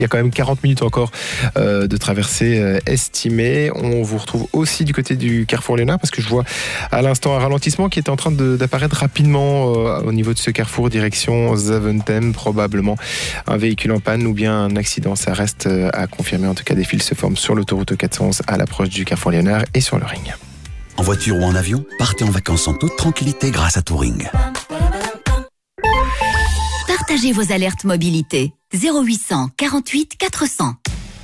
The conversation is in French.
Il y a quand même 40 minutes encore de traversée estimée. On vous retrouve aussi du côté du carrefour Léonard parce que je vois à l'instant un ralentissement qui est en train d'apparaître rapidement au niveau de ce carrefour direction Zaventem. Probablement un véhicule en panne ou bien un accident. Ça reste à confirmer. En tout cas, des fils se forment sur l'autoroute 411 à l'approche du carrefour Léonard et sur le ring. En voiture ou en avion, partez en vacances en toute tranquillité grâce à Touring. Partagez vos alertes mobilité. 0800 48 400.